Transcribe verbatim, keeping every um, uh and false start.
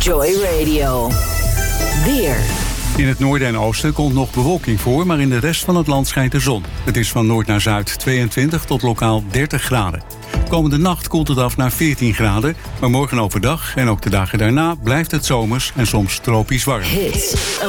Joy Radio. Weer. In het noorden en oosten komt nog bewolking voor, maar in de rest van het land schijnt de zon. Het is van noord naar zuid tweeëntwintig tot lokaal dertig graden. Komende nacht koelt het af naar veertien graden, maar morgen overdag en ook de dagen daarna blijft het zomers en soms tropisch warm. Hits